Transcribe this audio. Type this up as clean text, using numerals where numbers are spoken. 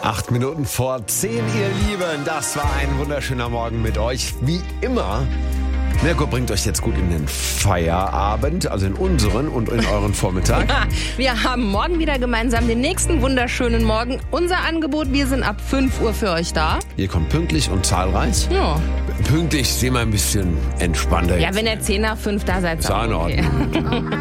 8 Minuten vor 10, ihr Lieben. Das war ein wunderschöner Morgen mit euch. Wie immer, Mirko bringt euch jetzt gut in den Feierabend, also in unseren und in euren Vormittag. Ja, wir haben morgen wieder gemeinsam den nächsten wunderschönen Morgen. Unser Angebot, wir sind ab 5 Uhr für euch da. Ihr kommt pünktlich und zahlreich. Ja, Pünktlich sehen wir ein bisschen entspannter. ja, wenn ihr 10 nach 5 da seid. Ist auch in Ordnung.